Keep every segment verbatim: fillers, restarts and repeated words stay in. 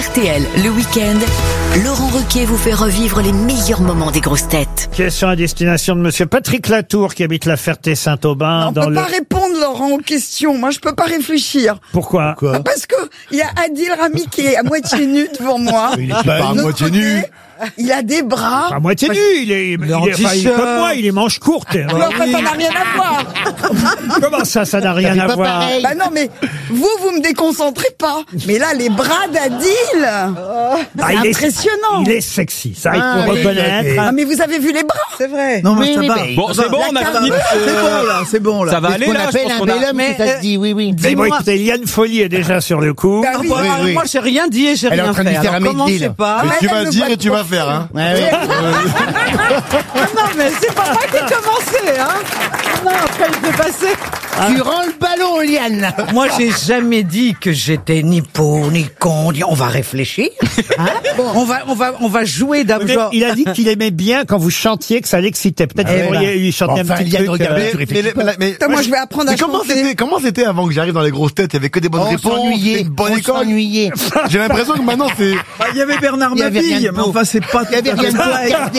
R T L, le week-end, Laurent Ruquier vous fait revivre les meilleurs moments des grosses têtes. Question à destination de monsieur Patrick Latour qui habite la Ferté-Saint-Aubin. On dans peut le... pas répondre, Laurent, aux questions. Moi, je peux pas réfléchir. Pourquoi, Bah, Parce que il y a Adil Rami qui est à moitié nu devant moi. Il est pas à De l'autre moitié côté, nu. Il a des bras. À moitié nu, il est, il est, en enfin, il est t-shirt. comme moi, il est manche courte. Mais enfin, ça n'a rien à voir. Comment ça, ça n'a rien à voir? Bah non, mais vous, vous me déconcentrez pas. Mais là, les bras d'Adil, Ah, c'est il est- impressionnant. Il est sexy, ça il Ah, faut oui, reconnaître. Ah, mais vous avez vu les bras. C'est vrai. Non, mais Oui, ça oui, va. mais- Bon, c'est bon, on a La fini. carte. C'est bon là, c'est bon là. Ça va aller Ce qu'on là, je appelle pense un qu'on bel a... homme, Mais, ça se euh, dit, oui, oui. Mais bon, Dis-moi. écoutez, Liane Folly est déjà sur le coup. Bah oui. Bon, Oui, alors, oui. moi j'ai rien dit et j'ai Elle est rien en train de fait. lui faire Alors un commencez midi, là. pas. Mais Ouais, tu elle vas me dire voit et tu de vas faire, hein. Ouais, ouais. Ah non mais c'est pas moi qui ai commencé hein. Non, après il peut passer. Tu rends le ballon, Liane. Moi j'ai jamais dit que j'étais ni pauvre ni con. On va réfléchir. Hein bon, on va on va on va jouer Mais d'abord. il a dit qu'il aimait bien quand vous chantiez, que ça l'excitait. Peut-être Ah que vous ouais. pourriez lui chanter Enfin, un petit Liane, truc. regarde, euh, tu Mais, réfléchis mais- pas. mais- Putain, moi, je vais apprendre à mais comment chanter. c'était, comment c'était avant que j'arrive dans les grosses têtes? Il y avait que des bonnes On réponses. s'ennuyait. C'était une bonne On école. s'ennuyait. J'ai l'impression que maintenant c'est, Bah, il y avait Bernard Il y avait rien Mabille, de mais beau. enfin c'est pas. Il y avait rien de beau à regarder.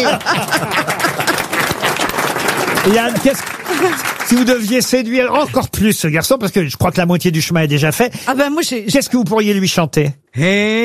Liane, qu'est-ce que... Si vous deviez séduire encore plus ce garçon, parce que je crois que la moitié du chemin est déjà fait, Ah ben moi j'ai. qu'est-ce que vous pourriez lui chanter? Hey.